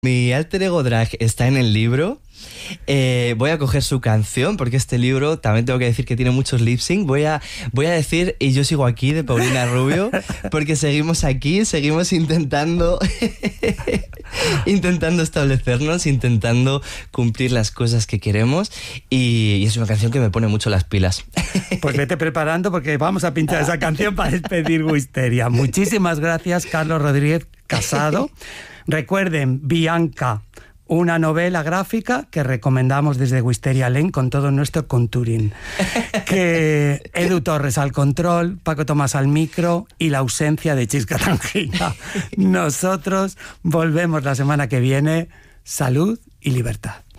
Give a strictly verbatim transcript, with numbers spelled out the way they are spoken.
Mi alter ego drag está en el libro. Eh, voy a coger su canción, porque este libro también tengo que decir que tiene muchos lip sync. Voy a, voy a decir Y yo sigo aquí, de Paulina Rubio, porque seguimos aquí, seguimos intentando intentando establecernos, intentando cumplir las cosas que queremos, y, y es una canción que me pone mucho las pilas. Pues vete preparando, porque vamos a pinchar esa canción para despedir Wisteria. Muchísimas gracias, Carlos Rodríguez Casado. Recuerden, Bianca, una novela gráfica que recomendamos desde Wisteria Lane con todo nuestro contouring. Que Edu Torres al control, Paco Tomás al micro y la ausencia de Chisca Tangina. Nosotros volvemos la semana que viene. Salud y libertad.